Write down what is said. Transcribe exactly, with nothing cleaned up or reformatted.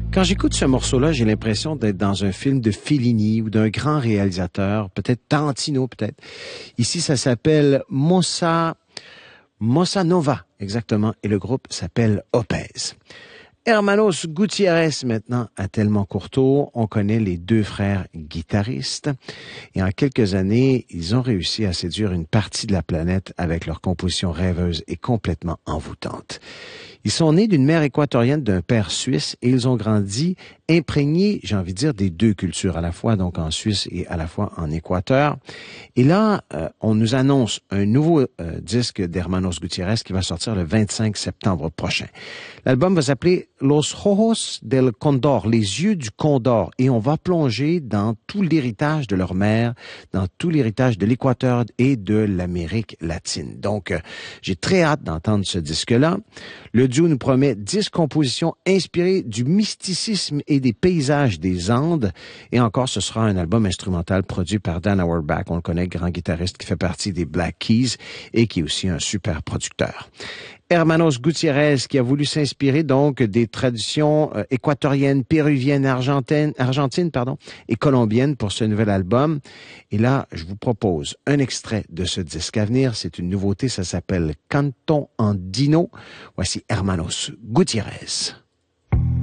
Quand j'écoute ce morceau-là, j'ai l'impression d'être dans un film de Fellini ou d'un grand réalisateur, peut-être Tarantino, peut-être. Ici, ça s'appelle Mossa, Mossa Nova, exactement, et le groupe s'appelle Opez. Hermanos Gutiérrez, maintenant, à Tellement Courteau. On connaît les deux frères guitaristes. Et en quelques années, ils ont réussi à séduire une partie de la planète avec leur composition rêveuse et complètement envoûtante. Ils sont nés d'une mère équatorienne, d'un père suisse, et ils ont grandi imprégnés, j'ai envie de dire, des deux cultures, à la fois donc en Suisse et à la fois en Équateur. Et là, euh, on nous annonce un nouveau euh, disque d'Hermanos Gutiérrez qui va sortir le vingt-cinq septembre prochain. L'album va s'appeler Los Ojos del Condor, les yeux du Condor, et on va plonger dans tout l'héritage de leur mère, dans tout l'héritage de l'Équateur et de l'Amérique latine. Donc, euh, j'ai très hâte d'entendre ce disque-là. Le duo nous promet dix compositions inspirées du mysticisme et des paysages des Andes. Et encore, ce sera un album instrumental produit par Dan Auerbach. On le connaît, grand guitariste qui fait partie des Black Keys et qui est aussi un super producteur. Hermanos Gutiérrez qui a voulu s'inspirer donc des traditions euh, équatoriennes, péruviennes, argentines, argentines pardon, et colombiennes pour ce nouvel album. Et là, je vous propose un extrait de ce disque à venir. C'est une nouveauté, ça s'appelle Canton Andino. Voici Hermanos Gutiérrez.